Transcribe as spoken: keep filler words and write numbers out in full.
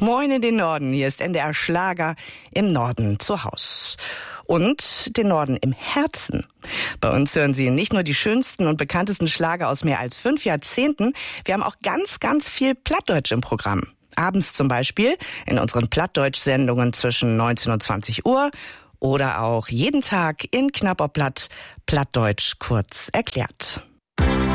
Moin in den Norden, hier ist N D R Schlager im Norden zu Haus. Und den Norden im Herzen. Bei uns hören Sie nicht nur die schönsten und bekanntesten Schlager aus mehr als fünf Jahrzehnten, wir haben auch ganz, ganz viel Plattdeutsch im Programm. Abends zum Beispiel in unseren Plattdeutsch-Sendungen zwischen neunzehn und zwanzig Uhr oder auch jeden Tag in Knapper Platt, Plattdeutsch kurz erklärt.